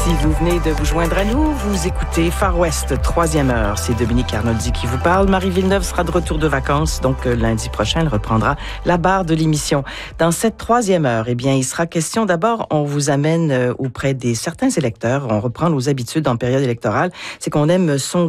Si vous venez de vous joindre à nous, vous écoutez Far West, 3e heure. C'est Dominique Arnoldi qui vous parle. Marie Villeneuve sera de retour de vacances, donc lundi prochain, elle reprendra la barre de l'émission. Dans cette 3e heure, eh bien, il sera question d'abord, on vous amène auprès des certains électeurs, on reprend nos habitudes en période électorale, c'est qu'on aime sonder